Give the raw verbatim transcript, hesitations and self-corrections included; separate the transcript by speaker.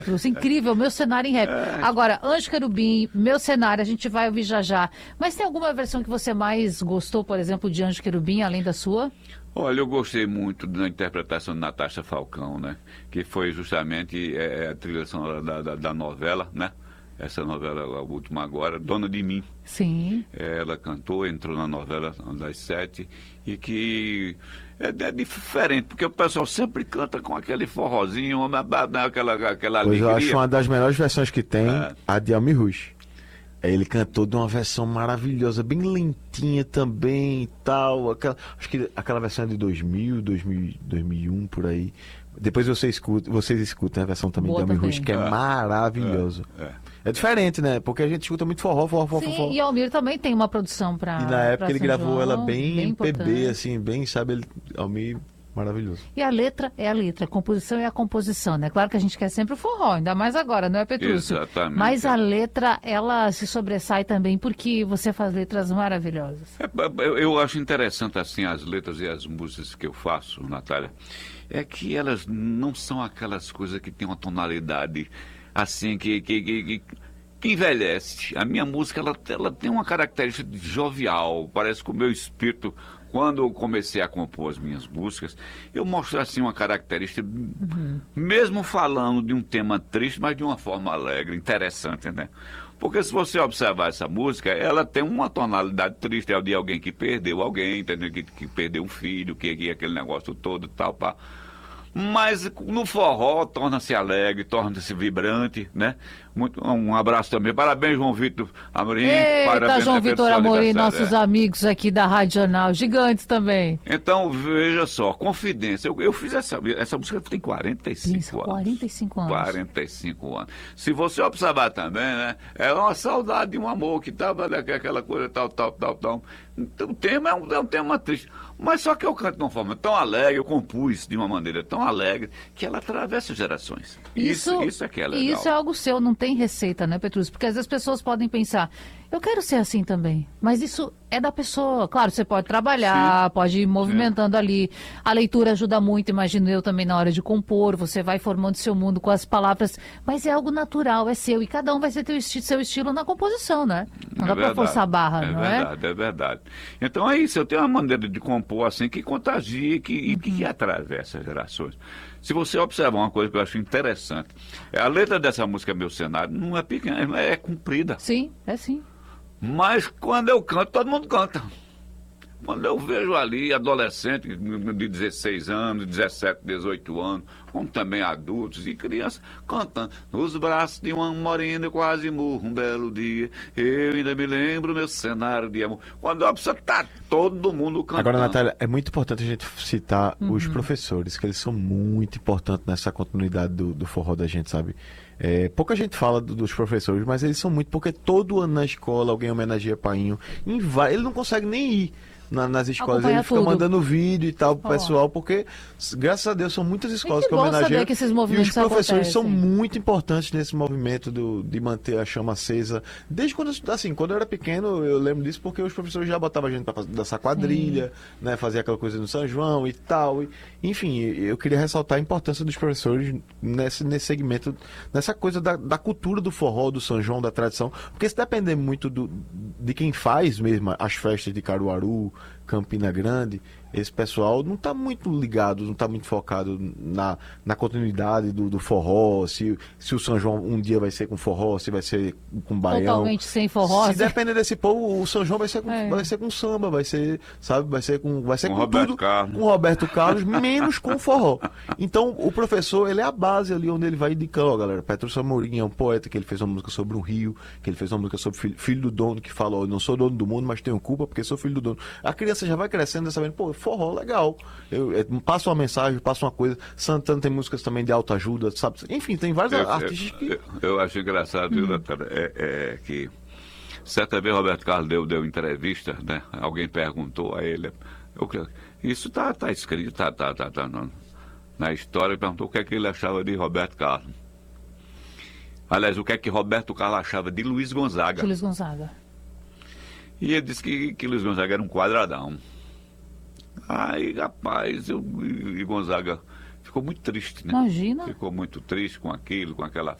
Speaker 1: Incrível, meu cenário em rap. Agora, Anjo Querubim, meu cenário, a gente vai ouvir já já. Mas tem alguma versão que você mais gostou, por exemplo, de Anjo Querubim, além da sua?
Speaker 2: Olha, eu gostei muito da interpretação de Natasha Falcão, né? Que foi justamente é, a trilha sonora da, da, da novela, né? Essa novela, a última agora, Dona de Mim.
Speaker 1: Sim.
Speaker 2: Ela cantou, entrou na novela das sete e que é, é diferente, porque o pessoal sempre canta com aquele forrozinho, aquela, aquela
Speaker 3: pois
Speaker 2: alegria.
Speaker 3: eu acho uma das melhores versões que tem,
Speaker 2: é.
Speaker 3: a de Almi Rush. Ele cantou de uma versão maravilhosa, bem lentinha também e tal. Aquela, acho que aquela versão é de dois mil, dois mil, dois mil e um, por aí. Depois você escuta, vocês escutam a versão também
Speaker 1: Boa
Speaker 3: de Almi
Speaker 1: também.
Speaker 3: Rush, que é,
Speaker 2: É.
Speaker 3: maravilhoso.
Speaker 2: É, é.
Speaker 3: É diferente, né? Porque a gente escuta muito forró, forró, forró,
Speaker 1: Sim,
Speaker 3: forró.
Speaker 1: e Almir também tem uma produção para.
Speaker 3: E na época ele
Speaker 1: São
Speaker 3: gravou
Speaker 1: João,
Speaker 3: ela bem,
Speaker 1: bem
Speaker 3: M P B,
Speaker 1: importante.
Speaker 3: assim, bem, sabe, ele, Almir, maravilhoso.
Speaker 1: E a letra é a letra, a composição é a composição, né? Claro que a gente quer sempre o forró, ainda mais agora, não é, Petrúcio?
Speaker 2: Exatamente.
Speaker 1: Mas a letra, ela se sobressai também porque você faz letras maravilhosas.
Speaker 2: É, eu, eu acho interessante, assim, as letras e as músicas que eu faço, Natália, é que elas não são aquelas coisas que têm uma tonalidade, assim, que... que, que, que que envelhece. A minha música, ela, ela tem uma característica de jovial. Parece que o meu espírito, quando eu comecei a compor as minhas músicas, eu mostro assim uma característica, uhum. mesmo falando de um tema triste, mas de uma forma alegre, interessante, né? Porque se você observar essa música, ela tem uma tonalidade triste, é o de alguém que perdeu alguém, entendeu? Que, que perdeu um filho, que, que aquele negócio todo, tal, pá. Mas no forró torna-se alegre, torna-se vibrante, né? Muito, um abraço também. Parabéns, João Vitor Amorim.
Speaker 1: Eita,
Speaker 2: Parabéns,
Speaker 1: João Vitor Amorim, nossos
Speaker 2: é.
Speaker 1: amigos aqui da Rádio Jornal, gigantes também.
Speaker 2: Então, veja só, Confidência. Eu, eu fiz essa, essa música tem quarenta e cinco
Speaker 1: Isso,
Speaker 2: anos.
Speaker 1: quarenta e cinco anos.
Speaker 2: quarenta e cinco anos. Se você observar também, né? É uma saudade de um amor que tava aquela coisa tal, tal, tal, tal. Então, o tema é um, é um tema triste. Mas só que eu canto de uma forma tão alegre, eu compus de uma maneira tão alegre, que ela atravessa gerações. Isso, isso, isso é que é legal.
Speaker 1: Isso é algo seu, não tem receita, né, Petrúcio? Porque às vezes as pessoas podem pensar, eu quero ser assim também, mas isso é da pessoa. Claro, você pode trabalhar, sim, pode ir movimentando, sim, ali. A leitura ajuda muito, imagino eu também na hora de compor, você vai formando seu mundo com as palavras, mas é algo natural, é seu, e cada um vai ter esti seu estilo na composição, né? Não
Speaker 2: é
Speaker 1: dá para forçar a barra,
Speaker 2: é
Speaker 1: não
Speaker 2: verdade,
Speaker 1: é?
Speaker 2: É verdade, é verdade. Então é isso, eu tenho uma maneira de compor assim que contagia que, e que, uhum. que atravessa gerações. Se você observar uma coisa que eu acho interessante, a letra dessa música Meu Cenário não é pequena, é comprida.
Speaker 1: Sim, é sim.
Speaker 2: Mas quando eu canto, todo mundo canta. Quando eu vejo ali adolescente de dezesseis anos, dezessete, dezoito anos, como também adultos e crianças, cantando nos braços de uma morena quase morro um belo dia, eu ainda me lembro meu cenário de amor. Quando a pessoa tá todo mundo cantando.
Speaker 3: Agora, Natália, é muito importante a gente citar uhum. os professores, que eles são muito importantes nessa continuidade do, do forró da gente, sabe? É, pouca gente fala do, dos professores, mas eles são muito, porque todo ano na escola alguém homenageia Painho, vai, ele não consegue nem ir na, nas escolas,
Speaker 1: acompanha
Speaker 3: ele fica
Speaker 1: tudo.
Speaker 3: mandando vídeo e tal pro
Speaker 1: oh.
Speaker 3: pessoal, porque graças a Deus são muitas escolas
Speaker 1: que,
Speaker 3: que homenageiam,
Speaker 1: que esses
Speaker 3: e
Speaker 1: movimentos
Speaker 3: os professores
Speaker 1: acontecem.
Speaker 3: são muito importantes nesse movimento do, de manter a chama acesa. Desde quando, assim, quando eu era pequeno, eu lembro disso, porque os professores já botavam a gente para dançar quadrilha, né, fazer aquela coisa no São João e tal, e, enfim, eu queria ressaltar a importância dos professores nesse, nesse segmento, nessa coisa da, da cultura do forró, do São João, da tradição, porque se depender muito do, de quem faz mesmo as festas de Caruaru, Campina Grande, esse pessoal não está muito ligado, não está muito focado na, na continuidade do, do forró, se, se o São João um dia vai ser com forró, se vai ser com baião.
Speaker 1: Totalmente sem forró.
Speaker 3: Se depender desse povo, o São João vai ser com, é. vai ser com samba, vai ser, sabe, vai ser com, vai ser com, com
Speaker 2: Roberto
Speaker 3: tudo,
Speaker 2: Carlos.
Speaker 3: com Roberto Carlos, menos com forró. Então, o professor, ele é a base ali onde ele vai indicando, ó, galera, Petrúcio Amorim é um poeta que ele fez uma música sobre um rio, que ele fez uma música sobre filho, filho do dono, que fala, ó, não sou dono do mundo, mas tenho culpa porque sou filho do dono. A criança já vai crescendo e sabendo, pô, forró, legal. Eu, eu passo uma mensagem, passo uma coisa. Santana tem músicas também de autoajuda, sabe? Enfim, tem vários
Speaker 2: eu,
Speaker 3: artistas que...
Speaker 2: Eu, eu acho engraçado, hum. cara, é, é que certa vez Roberto Carlos deu, deu entrevista, né? Alguém perguntou a ele, eu, isso tá, tá escrito, tá, tá, tá, tá na, na história, perguntou o que é que ele achava de Roberto Carlos. Aliás, o que é que Roberto Carlos achava de Luiz Gonzaga.
Speaker 1: De Luiz Gonzaga.
Speaker 2: E ele disse que, que Luiz Gonzaga era um quadradão. Aí, rapaz, eu, e Gonzaga ficou muito triste, né?
Speaker 1: Imagina.
Speaker 2: Ficou muito triste com aquilo, com aquela